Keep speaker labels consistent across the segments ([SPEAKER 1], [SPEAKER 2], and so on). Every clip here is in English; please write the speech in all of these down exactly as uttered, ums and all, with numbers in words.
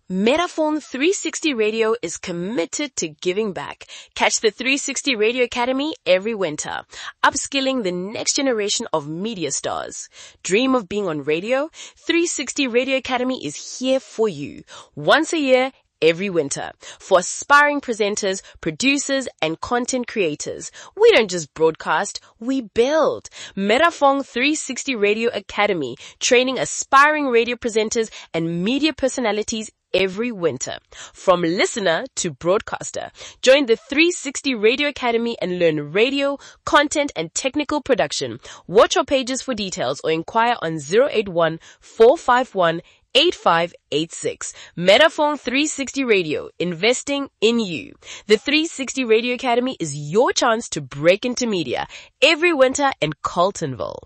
[SPEAKER 1] Metaphone three sixty Radio is committed to giving back. Catch the three sixty Radio Academy every winter, upskilling the next generation of media stars. Dream of being on radio? three sixty Radio Academy is here for you. Once a year, every winter, for aspiring presenters, producers, and content creators. We don't just broadcast, we build. Metaphone three sixty Radio Academy, training aspiring radio presenters and media personalities every winter. From listener to broadcaster. Join the three sixty Radio Academy and learn radio, content, and technical production. Watch our pages for details or inquire on zero eight one, four five one, eight five eight six. Metaphone three sixty Radio, investing in you. The three sixty Radio Academy is your chance to break into media every winter in Carltonville.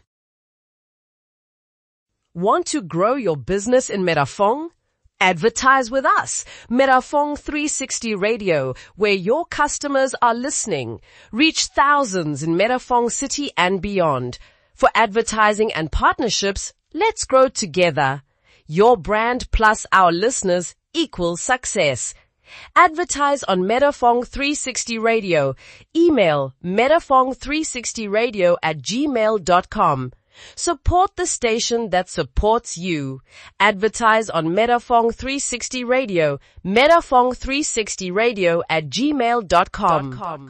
[SPEAKER 2] Want to grow your business in Metaphone? Advertise with us, Metaphone three sixty Radio, where your customers are listening. Reach thousands in Metaphone City and beyond. For advertising and partnerships, let's grow together. Your brand plus our listeners equals success. Advertise on Metaphone three sixty Radio. Email metaphone three sixty radio at gmail dot com. Support the station that supports you. Advertise on Metaphone three sixty Radio. Metaphone three sixty Radio at gmail dot com.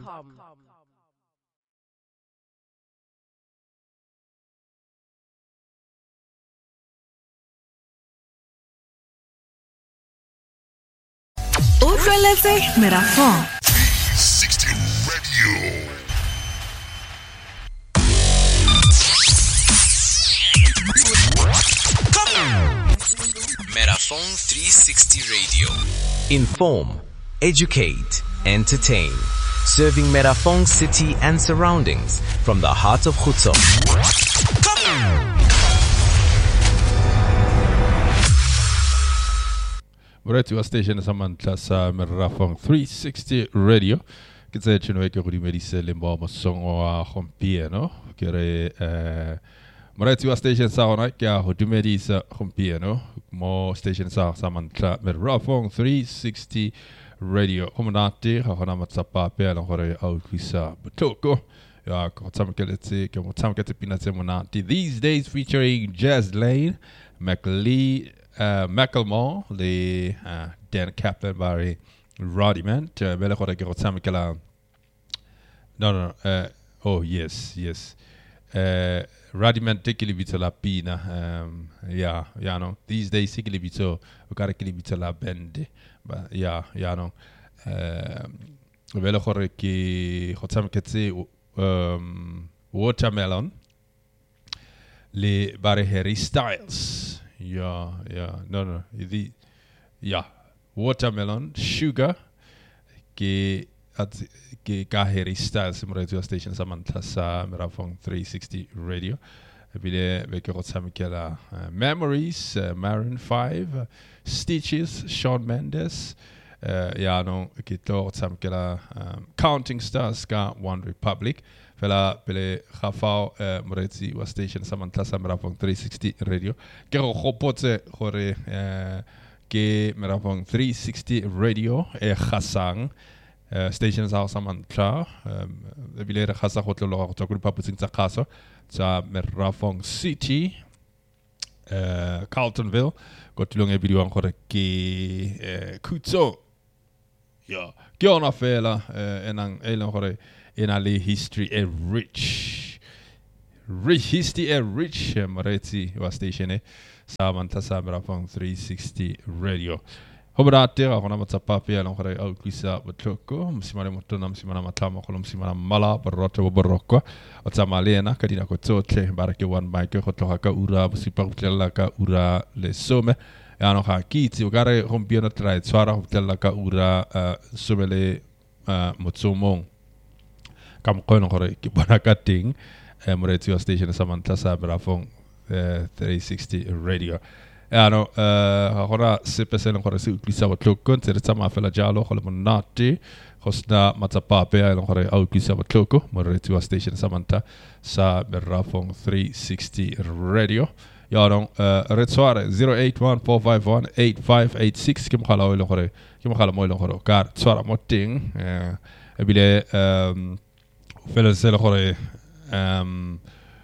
[SPEAKER 3] Utlweletse Metaphone
[SPEAKER 4] three sixty Radio.
[SPEAKER 5] Metaphone three sixty Radio.
[SPEAKER 6] Inform, educate, entertain. Serving Metaphone City and surroundings from the heart of Khutso.
[SPEAKER 7] Radio station Samantha sa Metaphone three sixty Radio. Kitse chino ke go dimedise le mo mosongo wa gompieno ke re eh Radio station sa ona ke a go dumedisa gompieno mo station sa Samantha Metaphone three sixty Radio. Homonate ga gona matsapa pe a gore a utlwisa botoko ya go tsamekeletse ke mo tsamekeletse pina tse monate these days featuring Jazz Lane, McLee Uh, Macklemore, the uh, Dan Kaplan by Roddyman. Uh, Bele gore ke go tsamekela. No, no, no. Uh, oh, yes, yes. Uh, Roddyman take libito la pina. Um, yeah, yeah, no. These days, take libito. We gotta libito la bende. But yeah, yeah, no. Bele gore ke go tsameketse um Watermelon. Le bare Harry Styles. Yeah, yeah, no, no, the, yeah, Watermelon, Sugar, ke at ke ka Harry Styles mo radio station Samantha sa Metaphone three sixty Radio. Bile be ke go tsamekela Memories, uh, Maroon five, uh, Stitches, Shawn Mendes, uh, yeah, no, ke to tsamekela um, Counting Stars ka One Republic. Fela pele khafao moreti wa station Samantha sa Metaphone three sixty Radio ke go gopotse gore eh ke Metaphone three sixty Radio e khasang station sa Samantha e bile re khasa go tlolo go tswa go dipaputsing tsa khaso tsa Metaphone City eh Carltonville go tlong e bidiwang gore ke Khutso ya ke ona fela enang e leng gore in ali history a rich rich history a rich mareti wa station e Samantha sa Metaphone three sixty Radio hobrate ga gona matsapa pe ya gore a utlwisa botlhoko msimane motona msimana matlama go msimana mala borotho bo borokwa o tsamalena ka dina go tsotlhe ba re ke one mic go tloga ka ura bosipa go tlela ka ura le some ya no ga kitse o ka re gompieno try tswara go tlela ka ura somele motsomong kam kono gore ke bona ka ting moreti wa station Samantha sa Metaphone three sixty Radio. Ya no eh gora se pesela gore se utlwisa botlhoko ntse re tsama fela jalo go le monate go sna matsapa pe ya gore a utlwisa botlhoko moreti wa station Samantha sa Metaphone three sixty Radio. ya no re tsware zero eight one four five one eight five eight six ke mogala o le gore ke mogala mo le gore ka tswara mo teng eh e bile um fela se le gore um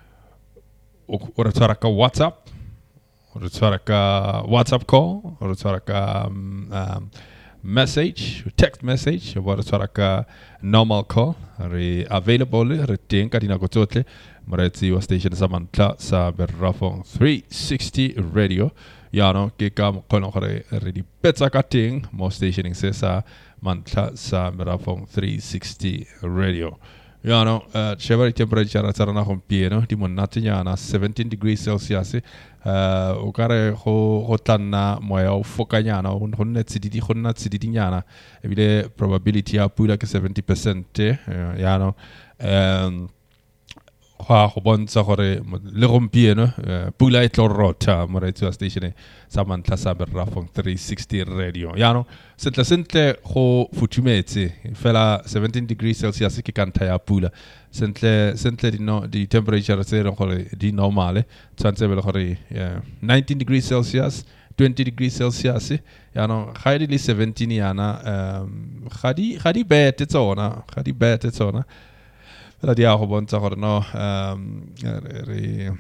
[SPEAKER 7] o re tswara ka WhatsApp o re tswara ka WhatsApp call o re tswara ka um message text message o re tswara ka normal call re available re teng ka dinako tsotlhe moretsi wa station sa mantla sa Merafong three sixty radio ya no ke ka mo kgona gore re di petsa ka teng mo stationing se sa mantla sa Merafong three sixty radio ya no uh, chevrolet temperature ra tsara na gompieno di monate nyana seventeen degrees celsius uh, o kare go go tlanna moya o fokanyana go nne tsididi go nna tsididi nyana e bile probability ya pula ke seventy percent uh, ya no um ga go bontsha gore le gompieno pula e tlo rota moretsi wa station sa mantla sa Merafong three sixty radio ya no sentle sentle go futumetse fela seventeen degrees celsius ke kanta ya pula sentle sentle di no di temperature tse re gore di normale tsantse be le gore nineteen degrees celsius twenty degrees celsius ya no ga di le seventeen yana um ga di ga di bete tsona ga di bete tsona la dia go bontsha gore no um re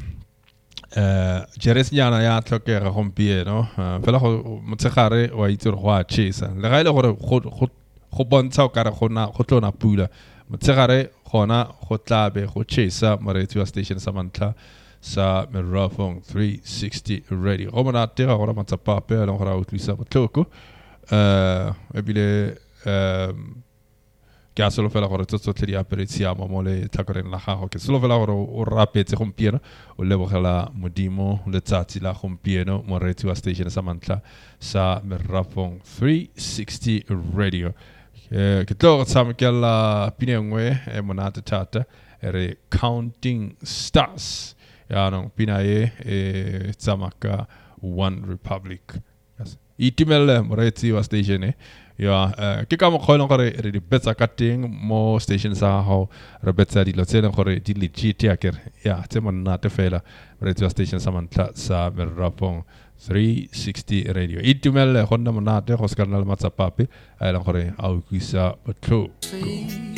[SPEAKER 7] eh jeres nyana ya tlhokega gompieno fela go motsegare wa itse go a chesa le ga ile gore go go bontsha o kare go na go tlona pula motsegare gona go tlabe go chesa moretsi wa station sa mantla sa Merafong three sixty radio go mona tega gore matsapa pe le gore a utlwisa botlhoko eh e bile um ke a solo fela gore tsotlhe di apretsia mo le tlakoreng la gago ke solo fela gore o rapetse gompieno o lebogela modimo letsatsi la gompieno moretsi wa station sa mantla sa Merafong three sixty radio ke tlo tsamekela pinengwe e monate thata re counting stars ya no pinaye e tsamaka One Republic yes itimele moretsi wa station ya ke ka mo khona gore re di betsa ka teng mo station sa ho re betsa di lotsene gore di legit ya ke ya tse monna te fela radio station sa mantla sa Merafong three sixty radio itumele gonna monate go ska nna le matsapape a ile gore a utlwisa botho